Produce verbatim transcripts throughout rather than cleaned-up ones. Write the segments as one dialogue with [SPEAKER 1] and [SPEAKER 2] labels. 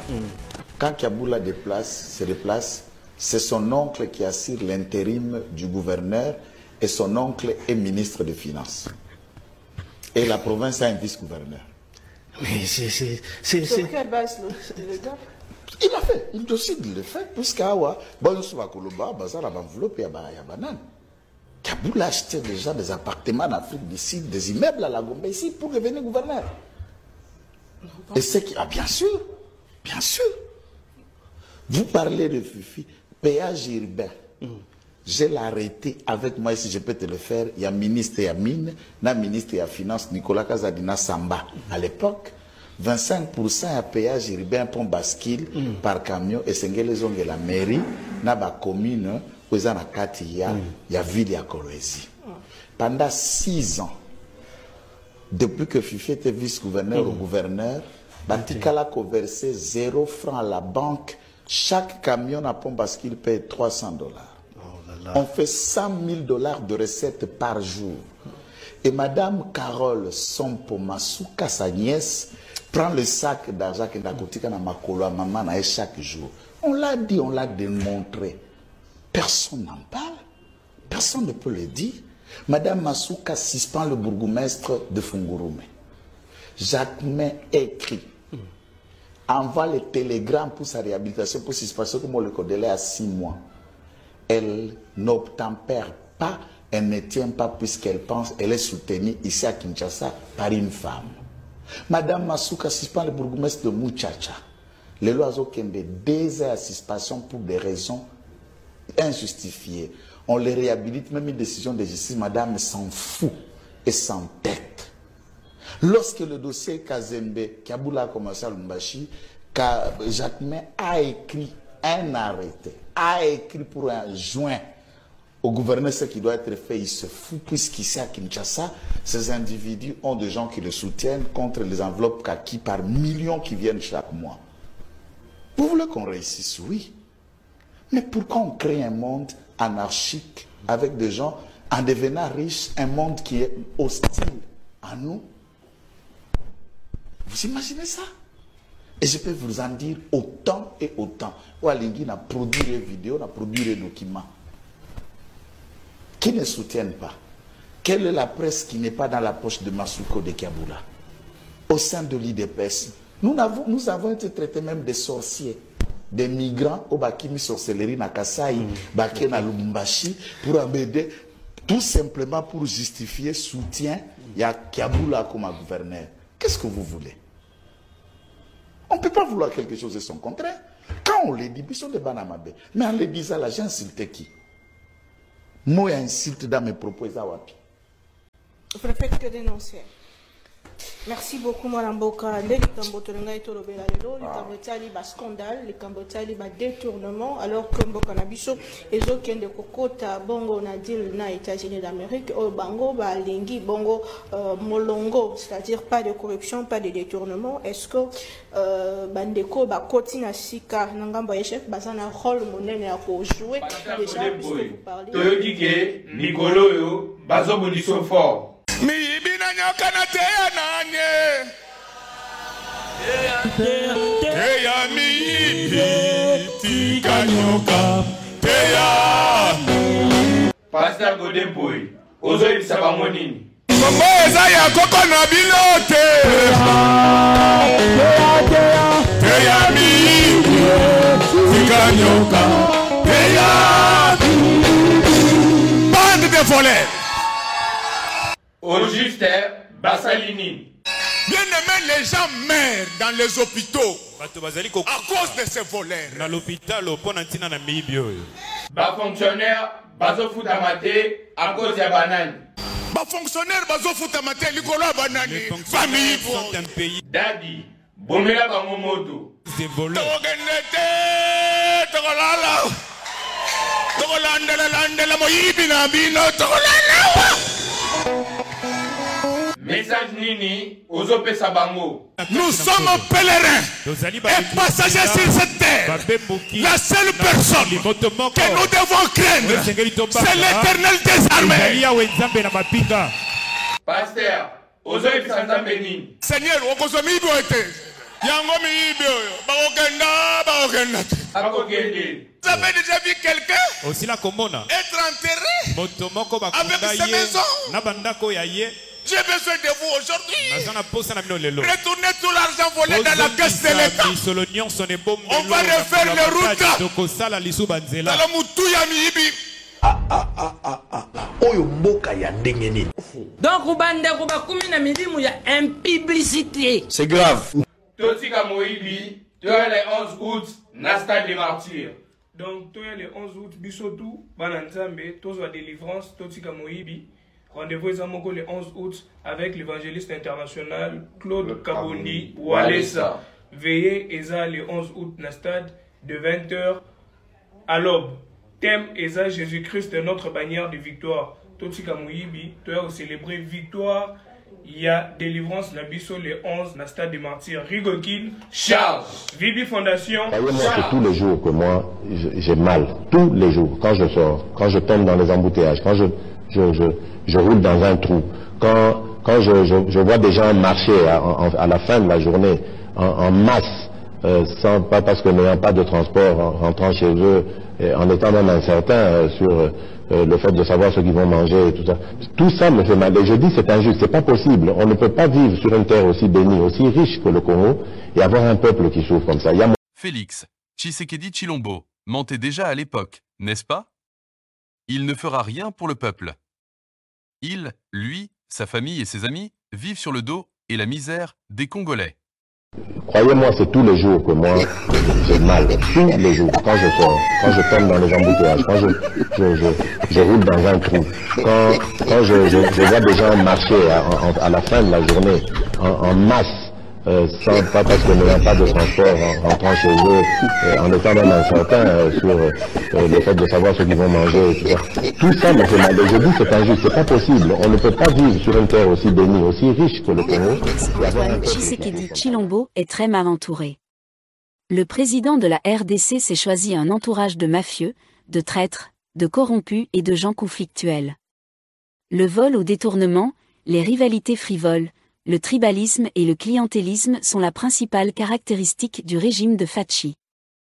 [SPEAKER 1] Mm. Quand Kiaboula déplace, se déplace, c'est son oncle qui assure l'intérim du gouverneur et son oncle est ministre des Finances. Et la province a un vice-gouverneur.
[SPEAKER 2] Mais c'est...
[SPEAKER 3] Sur quelle base le gars?
[SPEAKER 1] Il a fait, il décide de le faire, puisqu'à Awa, bon, on va Koloba, Bazar, enveloppe, il y a banane. Kiaboula achetait déjà des appartements en Afrique du Sud, des immeubles à la Gombe ici pour devenir gouverneur. Et c'est qui. Ah, bien sûr, bien sûr. Vous parlez de Fifi, péage urbain. Mm. Je l'ai arrêté avec moi, si je peux te le faire. Il y a ministre et mine, il y a ministre et finance, Nicolas Kazadina Samba. À l'époque, vingt-cinq pour cent à péage urbain pour bascule mm. par camion et c'est les la mairie na ba commune où il y a il y a ville ya Kolwezi. Pendant six ans, depuis que Fifi était vice-gouverneur mm. au gouverneur, Batikala a versé zéro franc à la banque. Chaque camion à pont bascule paye trois cents dollars. Oh on fait cent mille dollars de recettes par jour. Et Madame Carole Sompo Masuka, sa nièce, prend le sac d'argent que Nakotika na makolo à maman chaque jour. On l'a dit, on l'a démontré. Personne n'en parle. Personne ne peut le dire. Madame Masuka suspend le bourgmestre de Fungurume. Jacquemin écrit, envoie le télégramme pour sa réhabilitation, pour suspension, comme on le connaît à six mois. Elle n'obtempère pas, elle ne tient pas puisqu'elle pense, elle est soutenue ici à Kinshasa par une femme. Madame Masuka suspend le bourgmestre de Muchacha. Les lois ont deux heures à suspension pour des raisons injustifiées. On les réhabilite, même une décision de justice, madame s'en fout et s'entête. Lorsque le dossier Kazembe, Kiaboula a commencé à Lumbashi, Jacquemin a écrit un arrêté, a écrit pour un joint au gouverneur ce qui doit être fait, il se fout, puisqu'ici à Kinshasa, ces individus ont des gens qui le soutiennent contre les enveloppes kaki par millions qui viennent chaque mois. Vous voulez qu'on réussisse? Oui. Mais pourquoi on crée un monde anarchique avec des gens en devenant riches, un monde qui est hostile à nous? Vous imaginez ça? Et je peux vous en dire autant et autant. Oualingui a produit des vidéos, a produit des documents qui ne soutiennent pas. Quelle est la presse qui n'est pas dans la poche de Masuko de Kiaboula? Au sein de l'I D P S, nous avons, nous avons été traités même des sorciers, des migrants au Bakimi sorcellerie na Kasai, mm. Baké na Lumbashi, pour embêter, tout simplement pour justifier soutien, il y a Kiaboula comme gouverneur. Qu'est-ce que vous voulez? On ne peut pas vouloir quelque chose de son contraire. Quand on les dit, ils sont des banamabé. Mais en les disant, là, j'ai insulté qui? Moi, insulte dans mes propos, Zawapi.
[SPEAKER 3] Vous ne faites que dénoncer. Merci beaucoup, Mme Boka. Les Cambotolanga et Tolobela, les Cambotali, bas scandale, les Cambotali, bas détournement, alors que Mboka Nabiso, et autres qui ont des Kokota, Bongo, Nadil, na États-Unis d'Amérique, au Bango, ba Lingi, Bongo, euh, Molongo, c'est-à-dire pas de corruption, pas de détournement. Est-ce que euh, Bandeko, ba Kotina Sika, Nangamba chef, Bazana rôle monnaie à jouer déjà, puisque vous parlez.
[SPEAKER 4] Toyodike, Nicolo, yo, Bazo Boniso fort.
[SPEAKER 5] Mi ibina nyoka na teya nanye teya mi ibi tika nyoka teya
[SPEAKER 4] Pastor Godeboy ozo ibisa bango nini
[SPEAKER 5] Kombo eza ya koko na bino te teya mi ibi tika nyoka teya bande de voleurs.
[SPEAKER 4] Au juste, Bassalini.
[SPEAKER 5] Bien aimé, les gens meurent dans les hôpitaux à cause de ces voleurs.
[SPEAKER 6] Dans l'hôpital,
[SPEAKER 4] Bas fonctionnaire, bazo foutamate à cause de banane.
[SPEAKER 5] Bas fonctionnaire, bazo foutamate, Nicolas banane. Famille
[SPEAKER 6] sont un pays.
[SPEAKER 4] Daddy, bomela bangomoto.
[SPEAKER 6] C'est volé.
[SPEAKER 5] Togenete, togolala. Togolandela landela moyibi na bino togolala.
[SPEAKER 4] Message Nini, Ozope Sabango.
[SPEAKER 5] Nous sommes pèlerins et passagers sur cette terre. La seule personne que nous devons craindre, c'est l'Éternel des armées.
[SPEAKER 4] Pasteur, Ozope Sanzambeni.
[SPEAKER 5] Seigneur, Okozomi doit être. Yango miyibi oyo. Bakokenda, bakokenda.
[SPEAKER 4] Akokende.
[SPEAKER 5] Vous avez déjà vu quelqu'un
[SPEAKER 2] aussi la komona
[SPEAKER 5] être enterré
[SPEAKER 2] motomoko
[SPEAKER 5] avec sa maison?
[SPEAKER 2] Na bandako ya ye.
[SPEAKER 5] J'ai besoin de vous aujourd'hui.
[SPEAKER 2] Retournez
[SPEAKER 5] tout l'argent volé dans la caisse de l'État. On va refaire les routes. Dans le moutou ya miyibi.
[SPEAKER 6] Ah ah ah ah ah. Oyo mboka ya ndenge nini.
[SPEAKER 7] Donc ubande kuba kumi na milimu ya impublicité.
[SPEAKER 6] C'est grave.
[SPEAKER 4] Totika Moïbi, tu as le onze août, Nasta des martyrs.
[SPEAKER 8] Donc tu as le onze août, bisotou, bananzambe, tozo délivrance, Totika Moïbi. Rendez-vous le onze août avec l'évangéliste international Claude Kabondi Walesa. Veillez Eza le onze août na stade de vingt heures à l'aube. Thème Eza Jésus-Christ notre bannière de victoire. Totika Moïbi, tu as célébré victoire. Il y a délivrance la biso le onze na stade des martyrs. Rigokin
[SPEAKER 4] Charles.
[SPEAKER 8] Vibi Fondation.
[SPEAKER 9] Moi, c'est tous les jours que moi j'ai mal. Tous les jours. Quand je sors, quand je tombe dans les embouteillages, quand je je je je roule dans un trou. Quand, quand je, je, je vois des gens marcher à, à la fin de la journée en, en masse, euh, sans, pas parce que n'ayant pas de transport, en rentrant chez eux, et en étant même incertain euh, sur euh, le fait de savoir ce qu'ils vont manger et tout ça. Tout ça me fait mal. Et je dis c'est injuste, c'est pas possible. On ne peut pas vivre sur une terre aussi bénie, aussi riche que le Congo et avoir un peuple qui souffre comme ça. Il y a...
[SPEAKER 10] Félix Tshisekedi Tshilombo mentait déjà à l'époque, n'est-ce pas? Il ne fera rien pour le peuple. Il, lui, sa famille et ses amis vivent sur le dos et la misère des Congolais.
[SPEAKER 9] Croyez-moi, c'est tous les jours que moi j'ai mal. Tous les jours, quand je sors, quand je tombe dans les embouteillages, quand je, je, je, je roule dans un trou, quand, quand je, je, je vois des gens marcher à, à, à la fin de la journée en, en masse, Euh, sans, pas parce que n'ayant pas de transport en rentrant chez eux, euh, en étant même incertain euh, sur euh, le fait de savoir ce qu'ils vont manger et tout ça. Tout ça me fait mal. Et je dis c'est injuste, c'est pas possible. On ne peut pas vivre sur une terre aussi bénie, aussi riche que le Congo.
[SPEAKER 11] Antoine Tshisekedi Tshilombo est très mal entouré. Le président de la R D C s'est choisi un entourage de mafieux, de traîtres, de corrompus et de gens conflictuels. Le vol au détournement, les rivalités frivoles, le tribalisme et le clientélisme sont la principale caractéristique du régime de Fachi.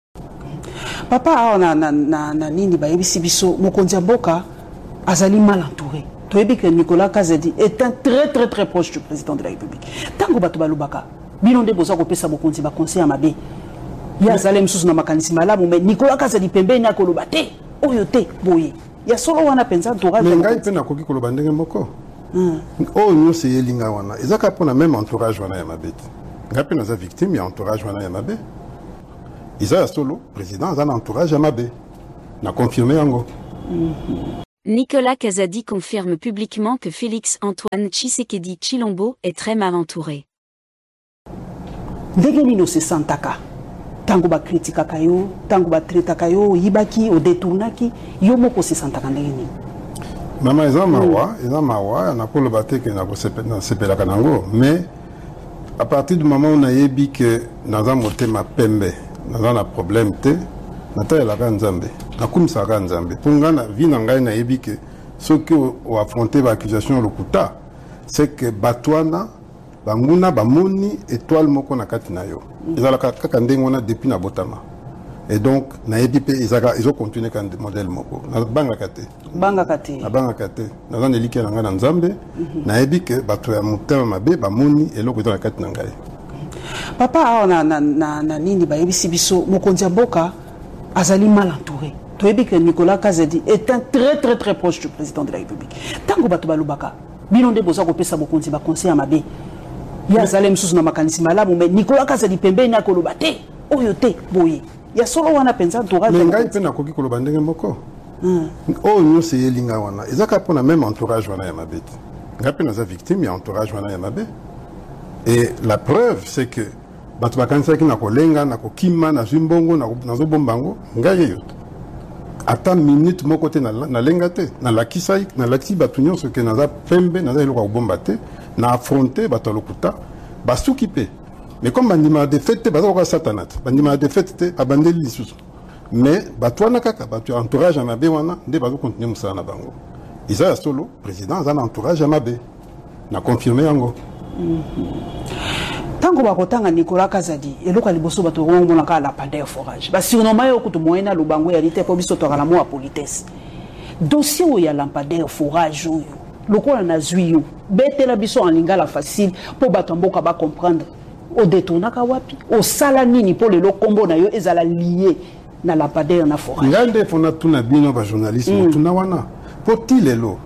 [SPEAKER 12] Papa, na na na na nini ba yebisi biso mokonzi mboka azali mal entouré. Toyebi que Nicolas Kazadi est un très très très proche du président de la République. Tango bato balubaka, bino nde boza ko pesa mokonzi ba conseil mabe. Ya zalem susu na makanisi malamu mais Nicolas Kazadi pembeni akoloba te, oyo te boye. Ya solo wana penza entourage.
[SPEAKER 13] Mais ngai pe na koki koloba ndenge moko. Oh, nous c'est Yelinga wana. Ils ont même entourage wana ya mabé. Ngapi naza victime ya entourage wana ya mabé. Ils ont solo président ils ont entourage ya mabé. Na confirmé yango.
[SPEAKER 11] Nicolas Kazadi confirme publiquement que Félix Antoine Tshisekedi Tshilombo est très mal entouré.
[SPEAKER 12] Ndenge no se santaka. Tango ba critika kayo, tango ba traita kayo, yibaki o détournaki, yo moko se santaka ndenge.
[SPEAKER 13] Maman, ils ont mawa, ils ont mawa, on a pour le bâtir que nous sepela kanango, mais à partir du moment où on a dit que nous avons monté ma pembe, nous avons un problème, nous avons la ganzambe, nous avons la ganzambe. Pour nous, la vie n'a pas dit que ceux qui ont affronté l'accusation le kuta, c'est que Batouana, Banguna, Bamoni, étoile moko na katina yo. Ils ont la kakandengona depuis na botama. Et donc, ils ont continué comme modèle moko. Banga kate.
[SPEAKER 12] Banga kate.
[SPEAKER 13] Banga kate. Nous avons éliqué dans la Nzambe. Nous avons dit que batu ya mutema mabe ba moni et l'autre dans la kate nangai.
[SPEAKER 12] Papa, na na na na nini ba yebisi biso mokonzi mboka azali mal entouré. Toyebi que Nicolas Kazadi est un très très très proche du président de la République. Tango batu balubaka, bino nde boza ko pesa mokonzi ba conseil mabe. Ya zalem susu na makanisi malamu mais Nicolas Kazadi pembeni akoloba te, oyo te boye. Il y a solo wana penza entourage.
[SPEAKER 13] Mais ngai pe na koki koloba ndenge moko. Oh nous c'est Yelinga wana. Ils ont même entourage wana ya mabé. Ngapi naza victime ya entourage wana ya mabé. Et la preuve c'est que batu bakanisa ki na kolenga na kokima na zimbongo na nazo bombango ngai yo. Ata minute moko te na na lenga te na lakisai na lakisi batu nyonso ke naza pembe naza eloko ko bomba te na affronter batu lokuta basuki pe. Mais comme bandima de fête, baza ko satanat. Bandima de fête abandeli lisusu. Mais batwana kaka batu entourage à mabe wana nde bazo continuer musala na bango. Isa solo président za entourage à mabe. Na confirmer yango.
[SPEAKER 12] tango bakotanga Nicolas Kazadi eloko liboso bato ngomona ka la pandeur forage ba surnommé yo kutu moyena lubango ya lite po biso to kala mo a politesse dossier o ya lampadaire forage oyo lokola na zwiyo betela biso en lingala facile po bato mboka ba comprendre o détournaka wapi o sala nini po lelo kombo na yo ezala lié na lampadaire na forage
[SPEAKER 13] ngande fona tuna bino ba journalisme tuna wana po tilelo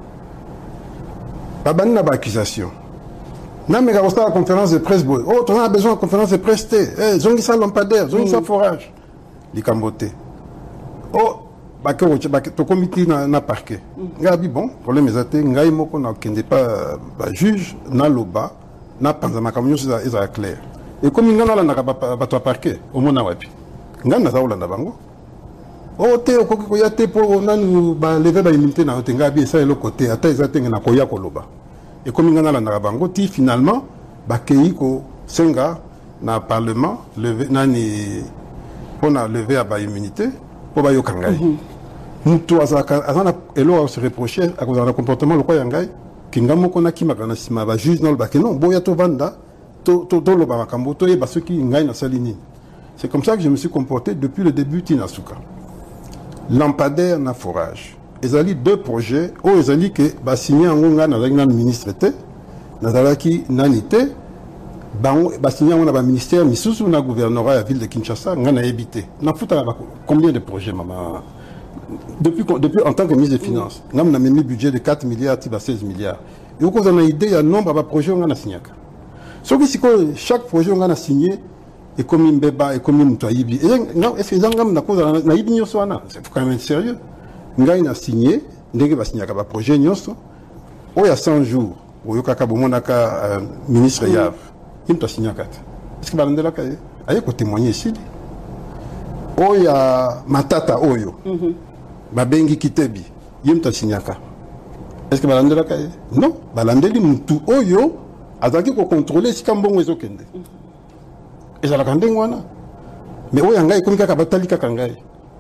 [SPEAKER 13] babani na ba accusation non mais quand on a la conférence de presse oh on a besoin de conférence de presse eh zongi ça lampadaire zongi ça forage les camboté oh bah que to comité na na parquet ngabi bon problème ezate ngai moko na kende pas ba juge na loba na panza makamyo ça est clair et comme ngana la na ba to parquet au mona wapi ngana za ulanda bango oh te okoki ko ya te po nanu ba lever ba immunité na te ngabi ça le côté ata ezate na koya ko loba et comme ngana la na bango ti finalement ba kei ko senga na parlement lever nani on a levé à ba immunité pour ba yokangai mutu azaka azana elo se reprocher à cause d'un comportement le quoi yangai kingamo kona kimaka na sima ba juge non ba que non boya to vanda to to to lo ba makambo to yeba ceux qui ngai na salini. C'est comme ça que je me suis comporté depuis le début Tinasuka. Lampadaire na forage. Ezali deux projets o ezali que ba signé ngonga na na ministre té na dalaki nanité bango ba signé on a ba ministère misusu na gouvernorat la ville de Kinshasa ngana habité. Na futa combien de projets maman depuis depuis en tant que ministre des finances ngam na même budget de quatre milliards tiba seize milliards. Et au cause on a idée il y a nombre de projets ngana signaka. Ce qui chaque projet ngana signé et comme une beba et comme une toyibi et non est-ce que ngam na cause na yibi nyoso wana c'est quand même sérieux. Ngai na signé ndenge ba signaka ba projet nyoso o ya cent jours o yokaka bomonaka ministre Yav il to signaka. Est-ce que ba ndela ka aye ko témoigner ici o ya matata oyo babengi kitebi yimta signaka. Est-ce que ba ndela ka non ba landeli mutu oyo azaki ko contrôler si kambongo ezokende ezala kandengwana mais oyo ngai komika ka batali kaka ngai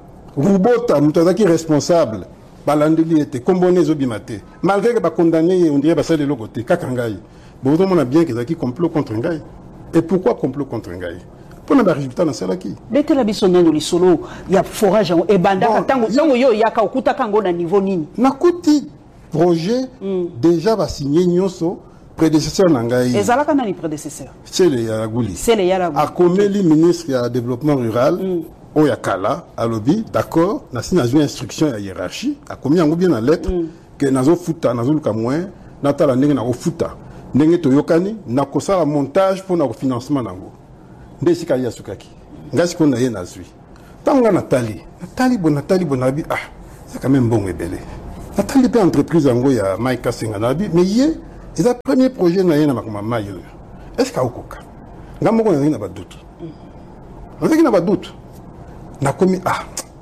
[SPEAKER 13] Rubota mutu azaki responsable balandeli ete kombone ezobimate malgré que ba condamné on dirait ba sale lokote kaka ngai bon on a bien que ezaki complot contre ngai. Et pourquoi complot contre ngai pour na résultat na salaki
[SPEAKER 12] betela biso nano lisolo ya forage e banda tango tango yo yaka okuta kango na niveau nini
[SPEAKER 13] nakuti projet déjà va signer nyoso prédécesseur nangai
[SPEAKER 12] ezalaka nani prédécesseur
[SPEAKER 13] c'est le Yaraguli
[SPEAKER 12] c'est le Yaraguli
[SPEAKER 13] akomeli ministre ya développement rural o yakala alobi d'accord na sina zo instruction ya hiérarchie akomi yango bien na lettre que nazo futa nazo luka moins natala ndenge na futa ndenge toyokani na kosala montage pour na financement nango ndesika ya sukaki ngasi ko na ye na zui tanga natali natali bon natali bon abi ah c'est quand même bon ebele natali pe entreprise yango ya Maika Senga na abi mais ye c'est le premier projet na yena makoma mayo. Est-ce ka okoka? Ngamo ko na ba doute. On sait na ba doute. Na komi ah.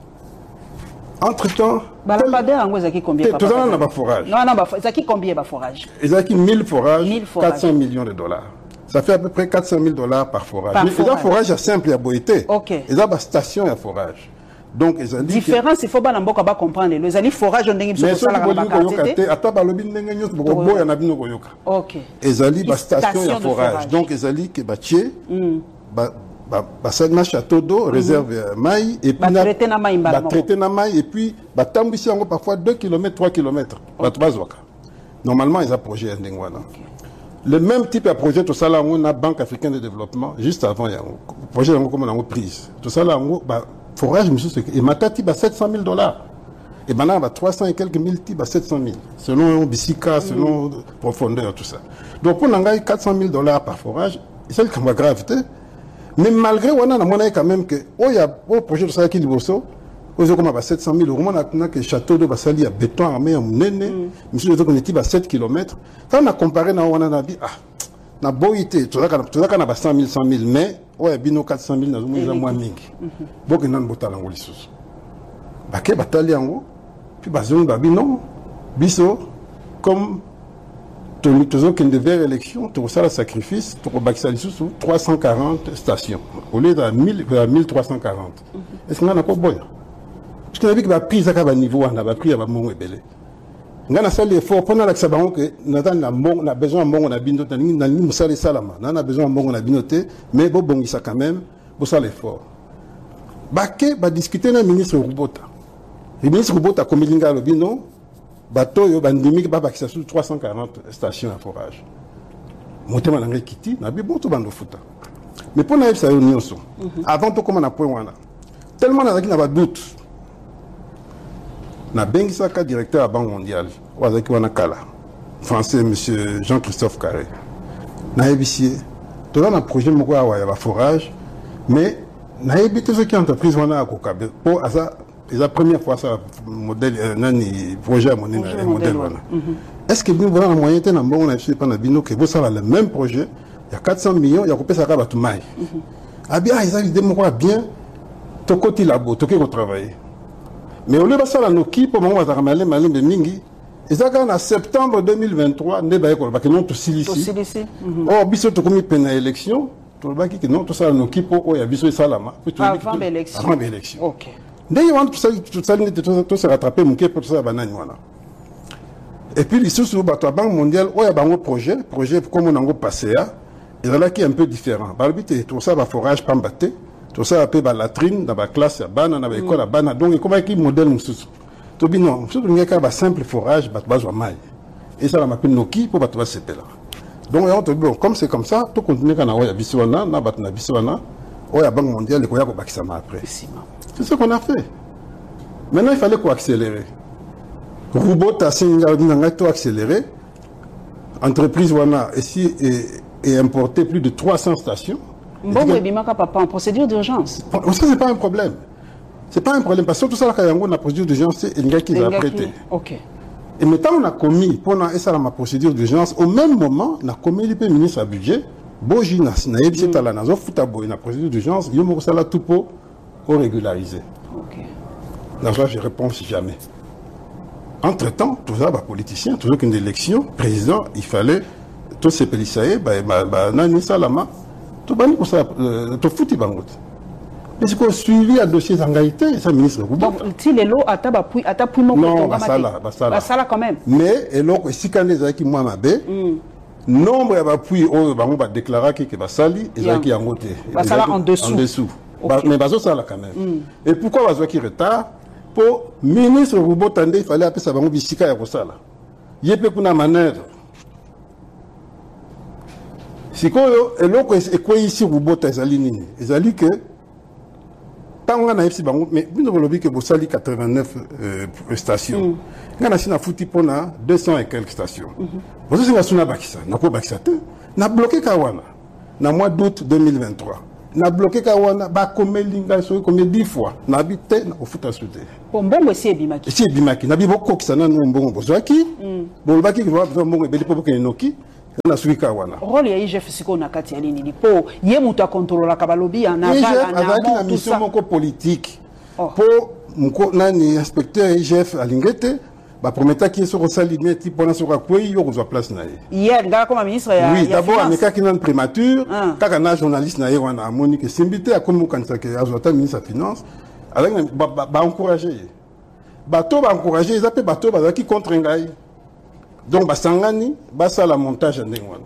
[SPEAKER 13] Entre-temps,
[SPEAKER 12] ba lampadaire yango ezaki combien
[SPEAKER 13] papa? Tout ça na ba forage.
[SPEAKER 12] Non non ba ezaki combien ba forage?
[SPEAKER 13] Ezaki mille forages, quatre cents millions de dollars. Ça fait à peu près quatre cent mille dollars par forage.
[SPEAKER 12] Par
[SPEAKER 13] mais
[SPEAKER 12] forage.
[SPEAKER 13] forage à simple à boité.
[SPEAKER 12] OK.
[SPEAKER 13] Et là ba station à forage. Donc ezali
[SPEAKER 12] différence il faut pas n'importe quoi comprendre les ali forage ndenge biso sala ka
[SPEAKER 13] bakatete ata balobi ndenge nyos boko boya na bino koyoka.
[SPEAKER 12] OK.
[SPEAKER 13] Ezali ba station ya forage. Donc ezali ke batie ba ba ba ça château d'eau réserve mai et puis
[SPEAKER 12] ba traiter na mai
[SPEAKER 13] ba traiter na mai et puis ba tambisi yango parfois deux kilomètres trois kilomètres ba bazwaka. Normalement ils a projet ndenge wana. Le même type de projet tout ça là on a Banque africaine de développement juste avant ya projet yango comme on a prise. Tout ça là on ba forage, monsieur, et Matati, bah, sept cent mille dollars. Et maintenant, bah, trois cents et quelques mille, bah, sept cent mille. Selon Bissika, selon profondeur, tout ça. Donc, pour Nangaï, quatre cent mille dollars par forage, c'est le cas gravité. Mais malgré, on a monnaie quand même que, oh, il y a, oh, projet de ça qui est beau, oh, comme, bah, sept cent mille euros, on a que château de Bassali à béton armé, à Mounene, monsieur, on était, bah, sept kilomètres. Quand on a comparé, on a dit, ah, na boité, tout ça, tout ça, on a cent mille, cent mille, mais, ouais, bino quatre cent mille, nous avons moins mingi. Bon, que nous avons botal en Golissus. Baké, batali en haut, puis bazon, babino, biso, comme, tout ce qui est vers l'élection, tout ça, le sacrifice, tout le sous trois cent quarante stations, au lieu de mille trois cent quarante. Est-ce qu'on a pas boya? Parce qu'on a vu que la prise à niveau, on a pris à mon ébélé. ngana sali effort pendant la sabango que natana mbongo na besoin mbongo na bino tani na ni musali salama na besoin mbongo na bino te mais bo bongisa quand même bo sala effort baké ba discuter na ministre Rubota le ministre Rubota komilinga lo bino bato yo bandimi ba bakisa sur trois cent quarante stations à forage motema na ngekiti na bi bon to bando futa mais pour na ça nyonso avant to comment na point wana tellement na zaki na ba doute na bengisaka directeur à Banque mondiale wazaki wana kala français monsieur Jean-Christophe Carré na ebisie to na projet moko awa ya ba forage mais na ebité ce qui entreprise wana akokabe pour asa la première fois ça modèle nani projet à mon modèle wana est-ce que vous avez un moyen de bon na pas na bino que vous ça le même projet il y a quatre cents millions il y a coupé ça ka batu mai ah bien ils ont l'idée moi bien to côté labo to que travailler mais au lieu de ça la noki pour moi ça ramalé malin de mingi et ça quand en septembre deux mille vingt-trois ne ba ko ba que non to silici oh biso to komi pena élection to ba ki que non to ça la noki pour oh ya biso salama
[SPEAKER 12] avant l'élection
[SPEAKER 13] avant l'élection
[SPEAKER 12] OK
[SPEAKER 13] d'ailleurs on tout ça tout ça tout se rattraper mon pour ça banane voilà. Et puis les sous bateau Banque mondiale oh y a un projet projet comme on a passé à et là qui est un peu différent balbité tout ça va forage pas batté tout ça appelé ba latrine dans la classe à bana dans l'école à bana donc comment qui modèle nous sous to bi non surtout il y a ba simple forage bateau besoin maille et ça la m'appelle Noki pour bateau C P là donc on te bon comme c'est comme ça tout continuer quand on a biswana na bateau na biswana oh y a Banque mondiale et quoi y a bakisa après c'est ce qu'on a fait maintenant il fallait quoi accélérer Rubota Singa n'a pas accéléré. Entreprise Wana ici et importé plus de trois cents stations.
[SPEAKER 12] Bon, mais Bimaka papa en procédure d'urgence.
[SPEAKER 13] Ça c'est pas un problème. C'est pas un problème parce que tout ça là quand on a procédure d'urgence c'est un gars qui va prêter.
[SPEAKER 12] OK.
[SPEAKER 13] Et maintenant on a commis pendant et ça la procédure d'urgence au même moment on a commis le ministre à budget Bojina na yebisi tala na zo futa boy na procédure d'urgence yo mo sala tout pour régulariser.
[SPEAKER 12] OK.
[SPEAKER 13] Là je réponds jamais. Entre-temps, tout ça, bah, politicien, toujours qu'une élection, président, il fallait, tous ces policiers, bah, bah, bah, nani salama, tout bani pour ça, tout foutu bangot. Mais c'est quoi, suivi à dossier d'engagité, ça, ministre de
[SPEAKER 12] donc, si les lots à tabac, à tabac,
[SPEAKER 13] non, bah, ça là, bah, ça là.
[SPEAKER 12] Bah, ça là quand même.
[SPEAKER 13] Mais, et l'autre, si quand les qui moi m'abé, nombre d'appui, oh, bah, on va déclarer que, bah, sali, et ça qui a monté.
[SPEAKER 12] Bah, ça là en dessous.
[SPEAKER 13] En dessous. Mais, bah, ça là quand même. Et pourquoi, bah, qui retard? Pour ministre Rubota il fallait appeler ça bango bisika ya kosala yepe kuna manœuvre sikoyo eloko ekwe ici Rubota ezali nini ezali que tanga na epsi bango mais bino bolobi que bosali quatre-vingt-neuf euh, stations ngana sina futi pona deux cents et quelques stations bozo singa suna bakisa na ko bakisa te na bloqué kawana na mois d'août deux mille vingt-trois na bloqué kawana ba komelinga so comme dix fois na habité na ofuta soute
[SPEAKER 12] mbongo si ebimaki
[SPEAKER 13] si ebimaki na bibo kokisana no mbongo bozwaki bolobaki que va mbongo ebeli popo ke noki na suki kawana
[SPEAKER 12] rôle ya I G F siko na kati ya nini ni po ye mutu akontrola kabalobi na bala
[SPEAKER 13] na mission moko politique po mko nani inspecteur I G F alingete ba prometa qui se resali meti pona so ka kwei yo kozwa place na ye
[SPEAKER 12] hier ngaka comme ministre ya
[SPEAKER 13] oui d'abord ameka ki nan prémature kaka na journaliste na ye wana amoni que simbité akomo kanisa ke azota ministre ya finance avec ba ba encourager bato ba encourager ils appellent bato ba qui contre ngai donc ba sangani ba ça la montage ndengwana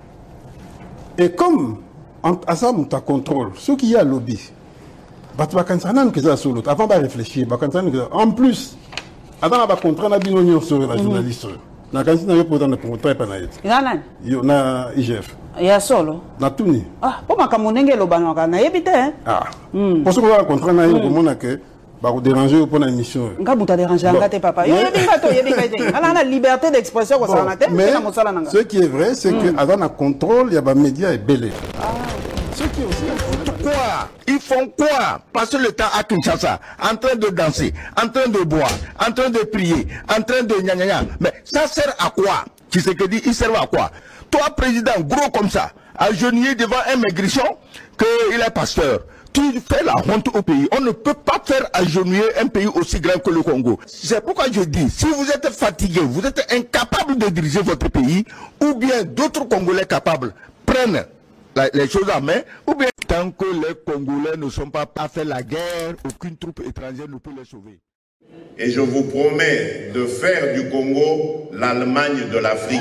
[SPEAKER 13] et comme à ça muta contrôle ce qui y a lobby bato ba kanisa nan que ça solo avant ba réfléchir ba kanisa en plus avant ba contrat na bino nyo sur la journaliste na kanisa na yo pour dans le contrat pa na yet
[SPEAKER 12] nana
[SPEAKER 13] yo na I G F
[SPEAKER 12] ya solo
[SPEAKER 13] na tuni
[SPEAKER 12] ah po makamunenge lo banaka na yebite hein
[SPEAKER 13] ah pour ce qu'on a contrat na yo komona que ba ko déranger pour na émission
[SPEAKER 12] nga muta déranger ngate papa yo yebinga to yebinga te ala na liberté d'expression ko sana te
[SPEAKER 13] mais ce qui est vrai c'est que avant na contrôle il y a ba médias et belé ce qui est aussi
[SPEAKER 6] quoi? Ils font quoi? Passer le temps à Kinshasa, en train de danser, en train de boire, en train de prier, en train de gna gna gna. Mais ça sert à quoi? Qui c'est que dit, il sert à quoi? Toi, président, gros comme ça, agenouillé devant un maigrichon, qu'il est pasteur. Tu fais la honte au pays. On ne peut pas faire agenouiller un pays aussi grand que le Congo. C'est pourquoi je dis, si vous êtes fatigué, vous êtes incapable de diriger votre pays, ou bien d'autres Congolais capables prennent La, les choses en main, ou bien tant que les Congolais ne sont pas à faire la guerre, aucune troupe étrangère ne peut les sauver.
[SPEAKER 14] Et je vous promets de faire du Congo l'Allemagne de l'Afrique.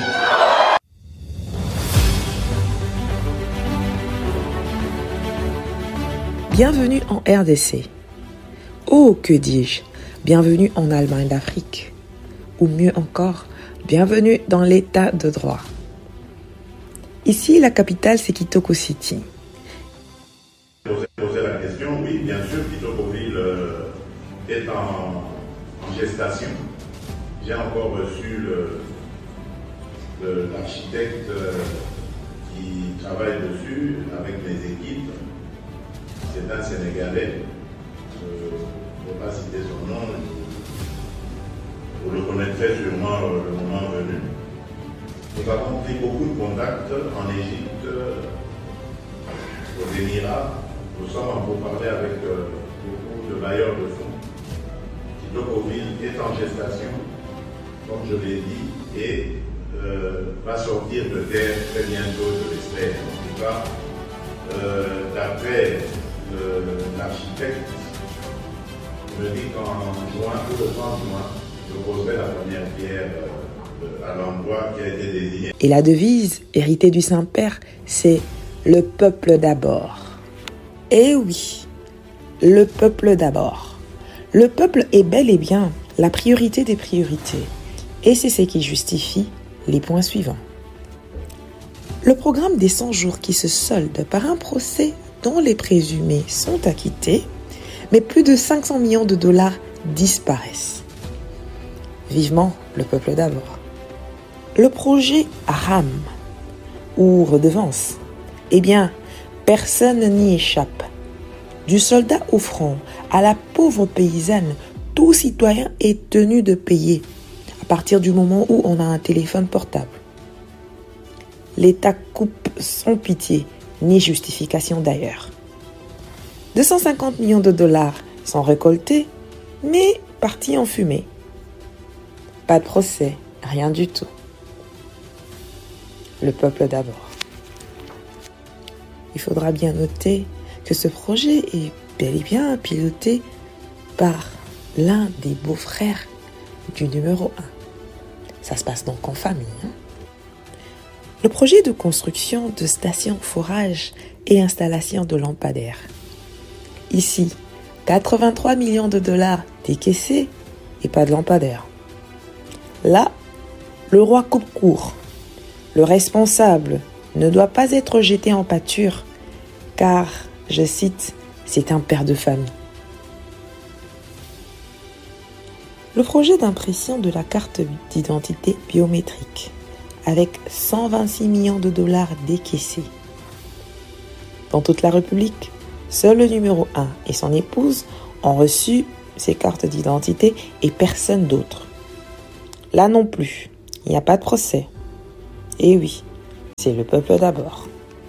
[SPEAKER 15] Bienvenue en R D C. Oh, que dis-je, bienvenue en Allemagne d'Afrique. Ou mieux encore, bienvenue dans l'état de droit. Ici, la capitale, c'est Kitoko City.
[SPEAKER 14] Poser la question, oui, bien sûr, Kitokoville euh, est en, en gestation. J'ai encore reçu l'architecte euh, qui travaille dessus avec mes équipes. C'est un Sénégalais. Je ne vais pas citer son nom. Vous le connaîtrez sûrement euh, le moment venu. Nous avons pris beaucoup de contacts en Égypte, aux Émirats. Nous sommes en pourparlers avec euh, beaucoup de bailleurs de fonds. Kitokoville est en gestation, comme je l'ai dit, et euh, va sortir de terre très bientôt, je l'espère. En tout cas, euh, d'après l'architecte, il me dit qu'en juin, ou le trente juin, je poserai la première pierre euh, à l'endroit qui a été désigné.
[SPEAKER 15] Et la devise, héritée du Saint-Père, c'est « le peuple d'abord ». Eh oui, le peuple d'abord. Le peuple est bel et bien la priorité des priorités. Et c'est ce qui justifie les points suivants. Le programme des cent jours qui se solde par un procès dont les présumés sont acquittés, mais plus de cinq cents millions de dollars disparaissent. Vivement le peuple d'abord. Le projet RAM, ou redevance, eh bien, personne n'y échappe. Du soldat au front à la pauvre paysanne, tout citoyen est tenu de payer à partir du moment où on a un téléphone portable. L'État coupe sans pitié, ni justification d'ailleurs. deux cent cinquante millions de dollars sont récoltés, mais partis en fumée. Pas de procès, rien du tout. Le peuple d'abord. Il faudra bien noter que ce projet est bel et bien piloté par l'un des beaux-frères du numéro un. Ça se passe donc en famille. Hein? Le projet de construction de stations forage et installation de lampadaires. Ici, quatre-vingt-trois millions de dollars décaissés et pas de lampadaires. Là, le roi coupe court. Le responsable ne doit pas être jeté en pâture car, je cite, c'est un père de famille. Le projet d'impression de la carte d'identité biométrique avec cent vingt-six millions de dollars décaissés. Dans toute la République, seul le numéro un et son épouse ont reçu ces cartes d'identité et personne d'autre. Là non plus, il n'y a pas de procès. Et oui, c'est le peuple d'abord.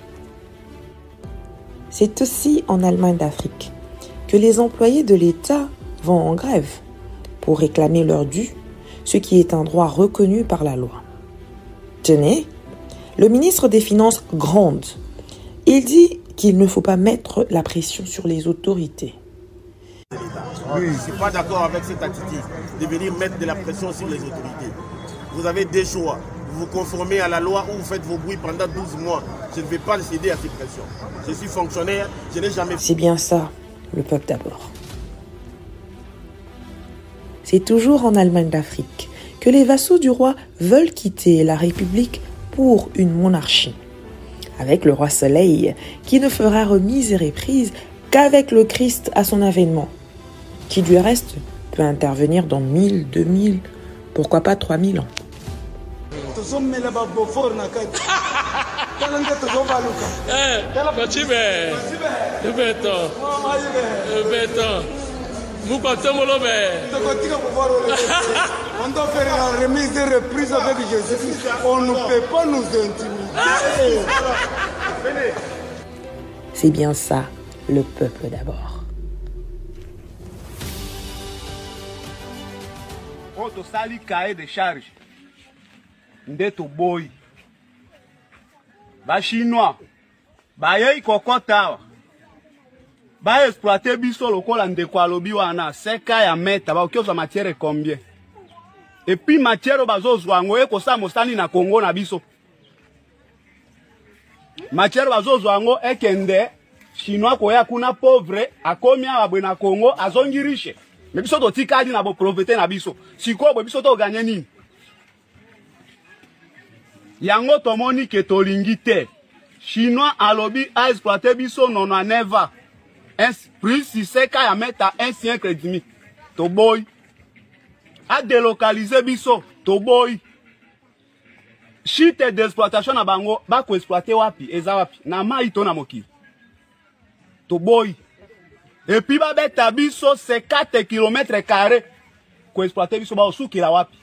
[SPEAKER 15] C'est aussi en Allemagne d'Afrique que les employés de l'État vont en grève pour réclamer leur dû, ce qui est un droit reconnu par la loi. Tenez, le ministre des Finances gronde. Il dit qu'il ne faut pas mettre la pression sur les autorités.
[SPEAKER 16] Oui, je ne suis pas d'accord avec cette attitude de venir mettre de la pression sur les autorités. Vous avez des choix. Vous vous conformez à la loi ou vous faites vos bruits pendant douze mois. Je ne vais pas céder à ces pressions. Je suis fonctionnaire, je n'ai jamais...
[SPEAKER 15] C'est bien ça, le peuple d'abord. C'est toujours en Allemagne d'Afrique que les vassaux du roi veulent quitter la République pour une monarchie. Avec le roi Soleil, qui ne fera remise et reprise qu'avec le Christ à son avènement, qui du reste peut intervenir dans mille, deux mille, pourquoi pas trois mille ans.
[SPEAKER 17] On doit faire la remise de reprise avec Jésus. On ne peut pas nous intimider.
[SPEAKER 15] C'est bien ça, le peuple d'abord.
[SPEAKER 18] Quand sali cahier de charge, ndeto boy. Ba chinois, ba yei kokota. ba exploiter biso lokola ndeko alobi wana seka ya meta ba okioza matière combien et puis matière bazozwa ngo ekosa mosani na Congo na biso matière bazozwa ngo ekende chinois koya kuna pauvre akomi abwe na Congo azongi riche mais biso to tikadi na bo profiter na biso siko bo biso to gagner nini yango tomoni ke tolingi te chinois alobi a exploiter biso nono neva plus si seka ya meta un siècle et demi to boy a délocaliser biso to boy chite d'exploitation na bango ba ko exploiter wapi eza wapi na mai to na mokili to boy et puis ba beta biso cinquante kilomètres carrés ko exploiter biso ba osukila wapi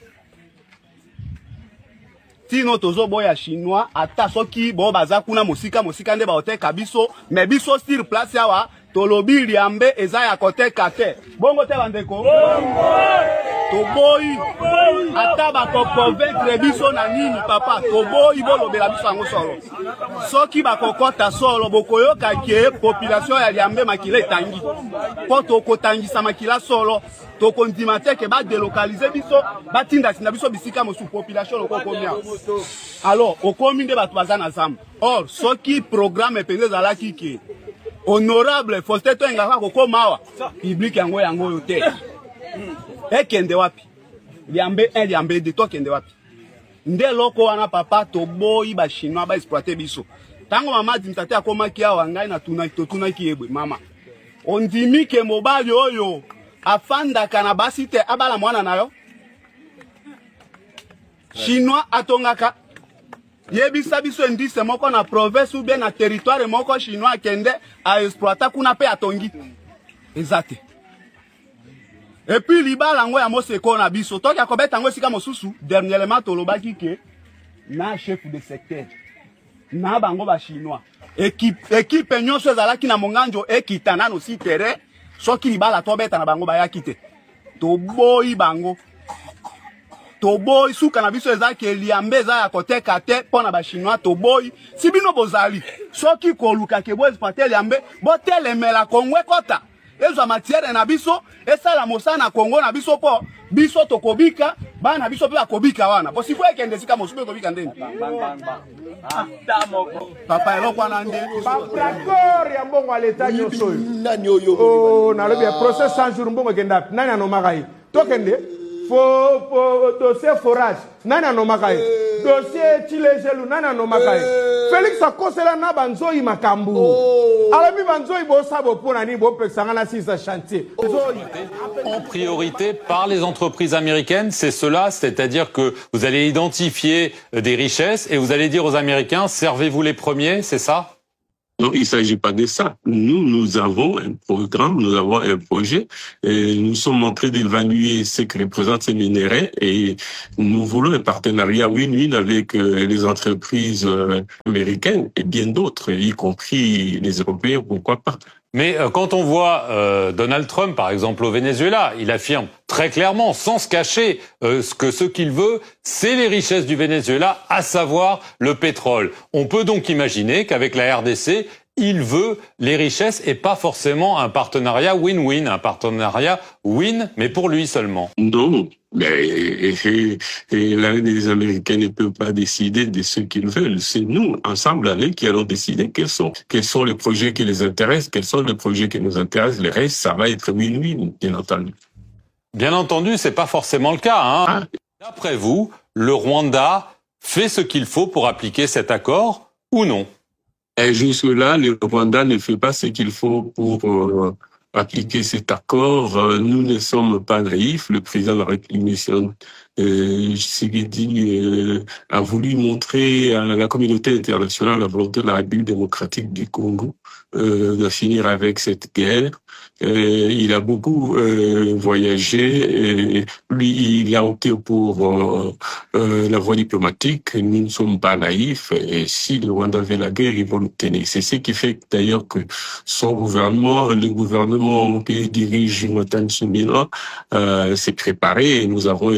[SPEAKER 18] tino tozo boya chinois ata soki bo baza kuna mosika mosika nde ba oteka biso mais biso sur place yawa tolobi liambe eza ya kote kate bongo te bandeko to boy ata ba ko convaincre biso na nini papa to boy bolobela biso ngo solo soki ba kokota solo bokoyoka ke population ya liambe makile tangi po to kotangisa makila solo to kondima te ke ba délocaliser biso ba tinda sina biso bisika mosu population lokoko mia alors okomi nde bato bazana zamba or soki programme penze za la kiki honorable Faustin Toengaka kokomawa public yango yango yote ekende wapi liambe un liambe de to kende wapi nde loko wana papa to boyi ba chinois ba exploiter biso tango mama dimtate akomaki awa ngai na tuna to tuna ki ebwe mama ondimi ke mobali oyo afanda kana basite abala mwana nayo chinois atongaka yebisa biso indice moko na province ou bien na territoire moko chinois kende a exploiter kuna pe atongi exact et puis libala ngo ya moseko na biso toki akobeta ngo sika mosusu dernièrement tolobaki ke na chef de secteur na bango ba chinois équipe équipe nyonso ezalaki na monganjo ekitana no si terrain soki libala tobeta na bango ba yakite to boyi bango to boy suka na biso ezaki eliambe za ya kote kate pona ba chinois to boy sibino bozali soki koluka ke bo exploiter eliambe bo telemela kongwe kota ezo matière na biso esala mosana Congo na biso po biso to kobika bana biso pe akobika wana bo sifo ekende sika mosupe kobika ndeni papa eloko wana nde
[SPEAKER 19] d'accord ya mbongo à l'état nyoso nani oyo oh na lobi procès cent jours mbongo kenda nani anomaka yi to kende fo fo dossier forage nani anomaka yi dossier chilejelu nani anomaka yi Félix akosela na banzoi makambu alami banzoi bo sabo pona ni bo pexanga na six chantier
[SPEAKER 20] en priorité par les entreprises américaines, c'est cela, c'est-à-dire que vous allez identifier des richesses et vous allez dire aux Américains servez-vous les premiers, c'est ça?
[SPEAKER 21] Non, il ne s'agit pas de ça. Nous, nous avons un programme, nous avons un projet, et nous sommes en train d'évaluer ce que représentent ces minéraux et nous voulons un partenariat win-win avec euh, les entreprises euh, américaines et bien d'autres, y compris les Européens, pourquoi pas.
[SPEAKER 20] Mais euh, quand on voit euh, Donald Trump, par exemple, au Venezuela, il affirme très clairement, sans se cacher, euh, ce que ce qu'il veut, c'est les richesses du Venezuela, à savoir le pétrole. On peut donc imaginer qu'avec la R D C, il veut les richesses et pas forcément un partenariat win-win, un partenariat win, mais pour lui seulement.
[SPEAKER 21] Non, mais et, et, et les Américains ne peuvent pas décider de ce qu'ils veulent. C'est nous, ensemble, avec, qui allons décider quels sont, quels sont les projets qui les intéressent, quels sont les projets qui nous intéressent. Le reste, ça va être win-win, bien entendu.
[SPEAKER 20] Bien entendu, c'est pas forcément le cas, hein. Ah. D'après vous, le Rwanda fait ce qu'il faut pour appliquer cet accord ou non?
[SPEAKER 21] Et jusque-là, le Rwanda ne fait pas ce qu'il faut pour euh, appliquer cet accord. Euh, nous ne sommes pas naïfs. Le président de la République, euh, Tshisekedi, euh, a voulu montrer à la communauté internationale la volonté de la République démocratique du Congo euh, de finir avec cette guerre. Euh, il a beaucoup euh, voyagé. Et lui, il a opté pour euh, euh, la voie diplomatique. Nous ne sommes pas naïfs. Et si le Rwanda veut la guerre, ils vont l'obtenir. C'est ce qui fait d'ailleurs que son gouvernement, le gouvernement que dirige Jonathan Tsumila, euh, s'est préparé. Et nous avons un budget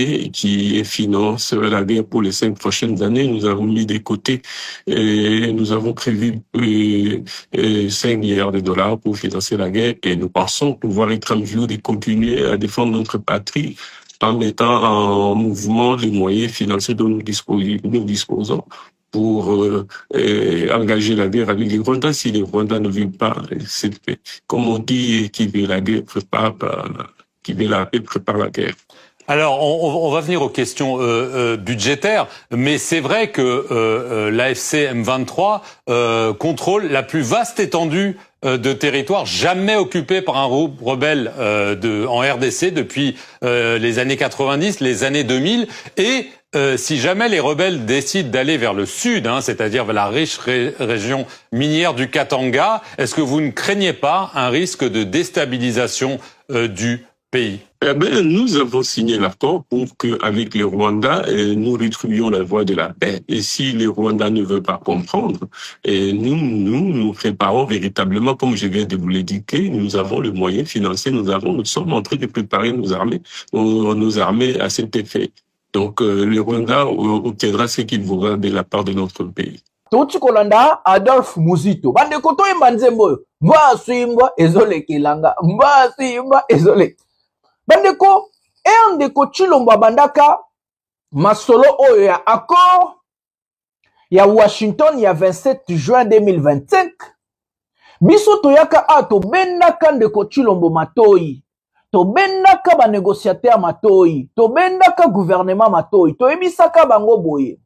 [SPEAKER 21] budget qui finance la guerre pour les cinq prochaines années. Nous avons mis de côté et nous avons prévu euh, euh, cinq milliards de dollars pour financer la guerre et nous pensons pouvoir être en mesure de continuer à défendre notre patrie en mettant en mouvement les moyens financiers dont nous disposons, nous disposons pour euh, euh, engager la guerre avec les Rwandais. Si les Rwandais ne veulent pas, c'est comme on dit, qui veut la guerre prépare, qui veut la paix prépare la guerre.
[SPEAKER 20] Alors, on, on va venir aux questions euh, euh, budgétaires, mais c'est vrai que euh, euh, l'A F C M vingt-trois euh, contrôle la plus vaste étendue euh, de territoire jamais occupée par un rebelle euh, de, en R D C depuis euh, les années quatre-vingt-dix, les années deux mille, et euh, si jamais les rebelles décident d'aller vers le sud, hein, c'est-à-dire vers la riche ré région minière du Katanga, est-ce que vous ne craignez pas un risque de déstabilisation euh, du pays?
[SPEAKER 21] Eh ben, nous avons signé l'accord pour qu'avec les Rwandais, nous retrouvions la voie de la paix. Et si les Rwandais ne veulent pas comprendre, et nous, nous, nous préparons véritablement, comme je viens de vous l'indiquer, nous avons le moyen financier, nous avons, nous sommes en train de préparer nos armées, nos, nos armées à cet effet. Donc, euh, les Rwandais obtiendra ce qu'il voudra de la part de notre pays.
[SPEAKER 1] Touti kolanda Adolphe Muzito. Bande koto imba nzembo. Mba swimba ezole kilanga. Mba swimba ezole. Bandeko, e ndeko Tshilombo bandaka masolo oyo ya accord ya Washington ya vingt-sept juin deux mille vingt-cinq. Biso toyaka a to bendaka ndeko Tshilombo matoi. To bendaka ba négociateur matoi. To bendaka gouvernement matoi. To ebisaka bango boye.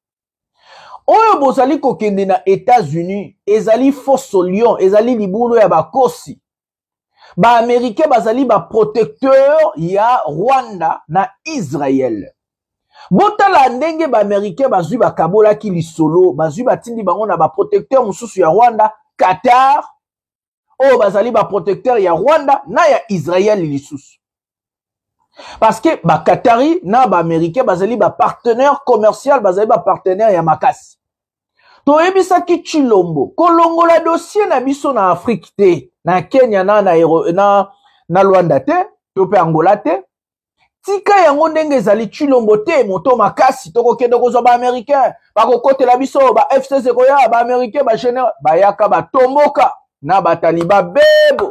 [SPEAKER 1] Oyo bozali kokende na États-Unis, ezali fosso lion, ezali libulu ya bakosi. Ba Américain bazali ba protecteur ya Rwanda na Israël. Botala ndenge ba Américain bazui ba kabola ki lisolo, bazui ba tindi bango na ba protecteur mususu ya Rwanda, Qatar. O bazali ba protecteur ya Rwanda na ya Israël lisusu. Parce que ba Qatari na ba Américain bazali ba partenaire commercial, bazali ba partenaire ya makasi. To ebisaki Tshilombo, kolongola dossier na biso na Afrique te, na Kenya na na na, na Rwanda te, to pe Angola te. Tika yango ndenge ezali Tshilombo te, moto makasi toko kende kozwa ba Américain, ba kokotela biso ba F C C koya ba Américain ba général, ba yaka ba tomboka na ba taliba bebo.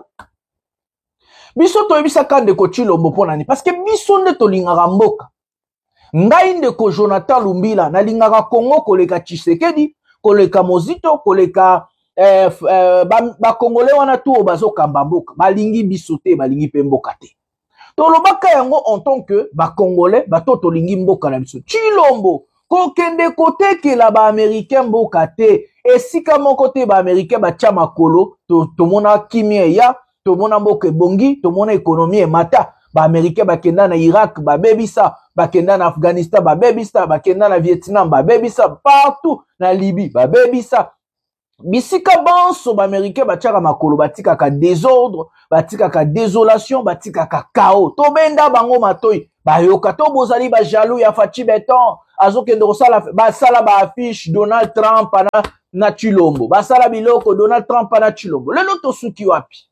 [SPEAKER 1] Biso to ebisaka ndeko Tshilombo ponani parce que biso nde to lingaka mboka. Ngai ndeko Jonathan Lumbila na lingaka Congo koleka Tshisekedi, koleka Mozito, koleka eh, eh, ba, ba Congolais wana tu bazo kamba mboka, balingi biso te, balingi pe mboka te. To lobaka yango en tant que ba Congolais, ba to to lingi mboka na biso. Tshilombo ko kende kote ke la ba Américain mboka te, esika moko te ba Américain ba tia makolo, to to mona kimia ya, to mona mboka bongi, to mona économie e mata. Ba Américain ba kenda na Irak, ba bebisa, ba kenda na Afghanistan, ba bebisa, ba kenda na Vietnam, ba bebisa, partout na Libye, ba bebisa. Bisika banso ba Américain ba tiaka makolo, ba tika ka désordre, ba tika ka désolation, ba tika ka chaos. To benda bango matoi, ba yoka to bozali ba jaloux ya Fachi Beton, azo kende kosala ba sala ba affiche Donald Trump na na Tshilombo. Ba sala biloko Donald Trump na Tshilombo. Lelo to suki wapi?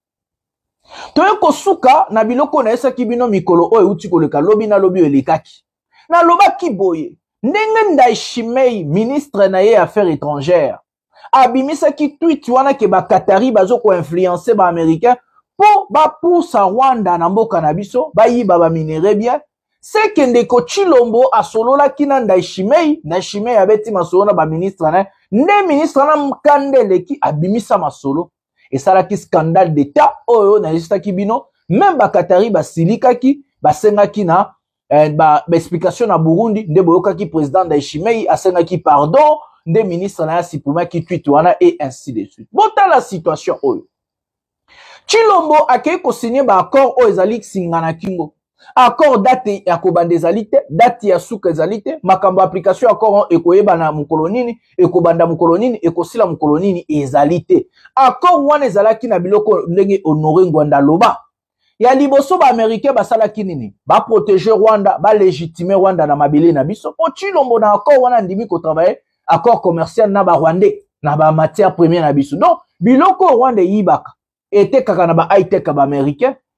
[SPEAKER 1] Toye kosuka na biloko na esa kibino mikolo oyo uti koleka lobi na lobi elekaki. Na lobaki boye, ndenge Ndayishimiye ministre na ye affaires étrangères. Abimisa ki tweet wana ke ba Qatari bazo ko influencer ba américain po ba poussa Rwanda na mboka na biso, ba yiba ba minere bien. C'est que ndeko Tshilombo asolola kina Ndayishimiye, Ndayishimiye abeti masolo na ba ministre na, ne ministre na mkandele ki abimisa masolo. Et ça la ki scandale d'état oyo na lista kibino même ba Qatari ba silikaki ba sengaki na eh, ba, ba explication na Burundi nde boyoka ki président Ndayishimiye asengaki pardon nde ministre na sipuma ki tweet wana et ainsi de suite. Bota la situation oyo Tshilombo akei ko signer ba accord oyo ezali singana kingo accord date ya kobanda ezali te, date ya suka ezali te, makambo application accord ekoyeba na mukolo nini, ekobanda mukolo nini, ekosila mukolo nini ezali te. Accord wana ezalaki na biloko ndenge Honoré Ngwanda loba. Ya liboso ba Américain basalaki nini? Ba protéger Rwanda, ba légitimer Rwanda na mabele na biso. Po Tshilombo na accord wana ndimi ko travailler accord commercial na ba Rwandais, na ba matière première na biso. Donc biloko Rwanda yibaka ete kaka na ba high tech ba Américain.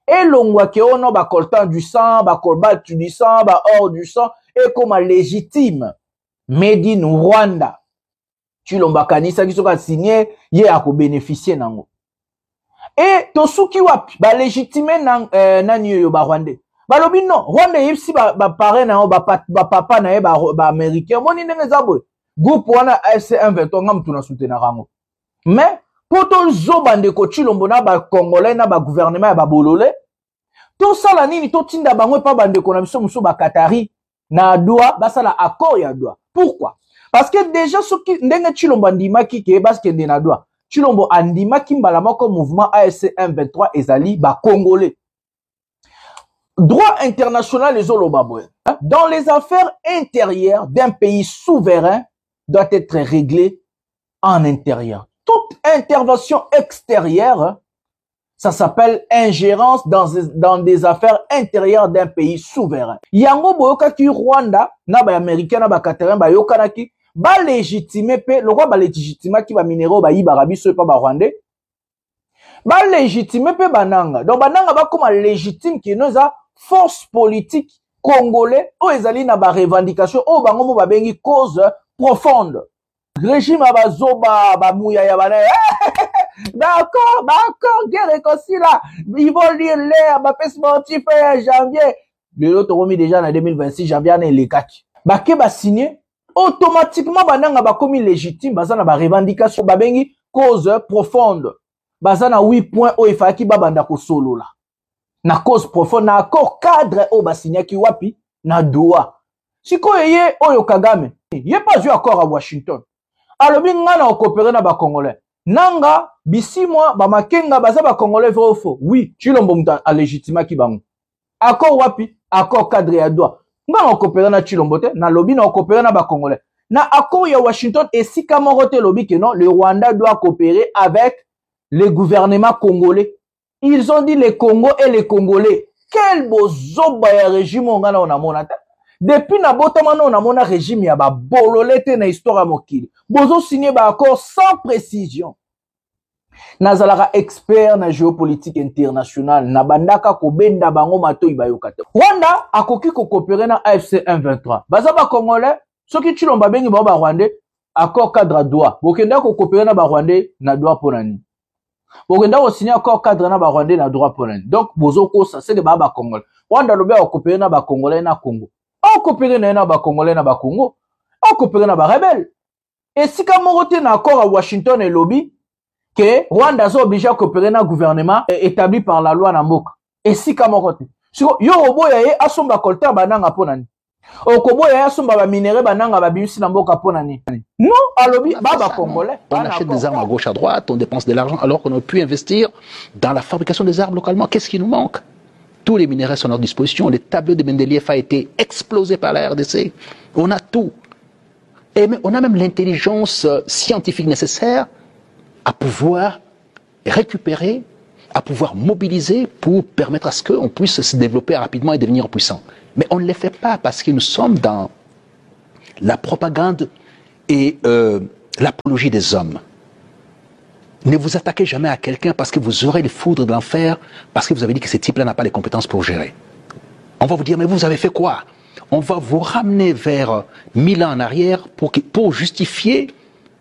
[SPEAKER 1] et l'ongwa ke ono ba coltan du sang, ba colbal du sang, ba or du sang, et comme légitime, made in Rwanda. Chilomba kanisa qui soka signé, ye a ko bénéficier nango. Et to suki wapi, ba légitimer nan, euh, nani yo ba Rwandais. Ba lobi non, Rwanda yipsi ba, ba pare na ba, ba, ba papa na ye ba, ba américain, moni nenge zabwe. Groupe wana A F C M vingt-trois ngam tuna soutenir rango. Mais, pour to zo bande ko Chilombo na ba Congolais na ba gouvernement ba bolole, to sala nini to tinda bangwe pa bande ko na biso muso ba Qatari na doa ba sala accord ya doa. Pourquoi? Parce que déjà ce qui ndenge Chilombo andima ki ke parce que na doa. Chilombo andima ki mbala moko mouvement A F C M vingt-trois ezali ba Congolais. Droit international les olobabwe. Dans les affaires intérieures d'un pays souverain doit être réglé en intérieur. Toute intervention extérieure, ça s'appelle ingérence dans, dans des affaires intérieures d'un pays souverain. Yango boyoka ki Rwanda, na ba américain, na ba Qatarin, ba yokana ki, ba légitimer pe, le roi ba légitimer ki ba minéraux ba yiba rabiso pa ba Rwandais, ba légitimer pe bananga. Donc bananga ba comme légitime ki noza force politique congolais, o ezali na ba revendication, o bango mo ba bengi cause profonde. Régime abazoba bamouya ya bana. D'accord, d'accord, guerre réconcile là. Ils vont lire l'air, ma paix sportif en janvier. Le lot remis déjà en deux mille vingt-six janvier en les quatre. Baké ba signé automatiquement bananga ba commis légitime, bazana ba revendication ba bengi cause profonde. Bazana huit points o ifaki ba banda ko solo là. Na cause profonde na accord cadre o ba signé ki wapi na doa. Siko yeye oyo Kagame. Yé pas eu accord à Washington. Alobi ngana okopere na ba Congolais. Nanga bisi moi ba makenga baza ba Congolais vrai ou faux. Oui, Chilombo muta a légitima ki bango. Accord wapi? Accord cadre ya doa. Ngana okopere na Chilombo te, na lobi na okopere na ba Congolais. Na accord ya Washington et si kamorote lobi que non, le Rwanda doit coopérer avec le gouvernement congolais. Ils ont dit les Congo et les Congolais. Quel beau zoba ya régime ngana on a monata. Depuis na botamano on a mon régime ya ba bololete na histoire mokili. Bozo signé ba accord sans précision. Nazalara expert na géopolitique internationale na bandaka ko benda bango mato ibayokate. Rwanda akoki ko coopérer na A F C M vingt-trois. Baza ba Congolais, soki Chilomba bengi ba Rwandais, accord cadre droit. Bokenda ko coopérer na ba Rwandais na droit ponani. Bokenda ko signer accord cadre na ba Rwandais na droit ponani. Donc bozo ko ça c'est que ba ba Congolais. Rwanda lobe ko coopérer na ba Congolais na Congo. On coopère na ba Congolais na ba Congo, on coopère na ba rebelle. Et si comme on na accord à Washington et lobby que Rwanda sont obligé à coopérer na gouvernement établi par la loi na mboka. Et si comme on so yo oboya ye asomba kolta bananga ponani. Okoboya ye asomba ba minéraux bananga ba bimisi na mboka ponani. Non, à lobby ba ba Congolais.
[SPEAKER 3] On achète des armes à gauche à droite, on dépense de l'argent alors qu'on aurait pu investir dans la fabrication des armes localement. Qu'est-ce qui nous manque? Tous les minéraux sont à notre disposition. Le tableau de Mendeleev a été explosé par la R D C. On a tout. Et on a même l'intelligence scientifique nécessaire à pouvoir récupérer, à pouvoir mobiliser pour permettre à ce qu'on puisse se développer rapidement et devenir puissant. Mais on ne le fait pas parce que nous sommes dans la propagande et euh, l'apologie des hommes. Ne vous attaquez jamais à quelqu'un parce que vous aurez les foudres de l'enfer, parce que vous avez dit que ce type-là n'a pas les compétences pour gérer. On va vous dire, mais vous avez fait quoi? On va vous ramener vers mille ans en arrière pour, que, pour justifier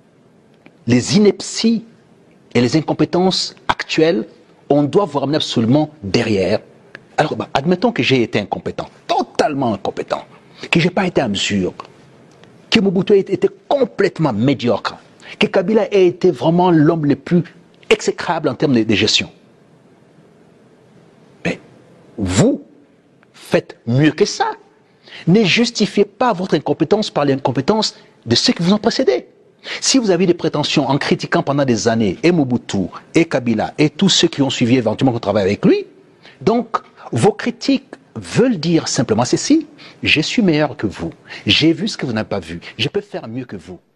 [SPEAKER 3] les inepties et les incompétences actuelles. On doit vous ramener absolument derrière. Alors, bah, admettons que j'ai été incompétent, totalement incompétent, que je n'ai pas été à mesure, que Mobutu était complètement médiocre, que Kabila ait été vraiment l'homme le plus exécrable en termes de, de gestion. Mais vous faites mieux que ça. Ne justifiez pas votre incompétence par l'incompétence de ceux qui vous ont précédé. Si vous avez des prétentions en critiquant pendant des années et Mobutu, et Kabila, et tous ceux qui ont suivi éventuellement qu'on travaille avec lui, donc vos critiques veulent dire simplement ceci: je suis meilleur que vous, j'ai vu ce que vous n'avez pas vu, je peux faire mieux que vous.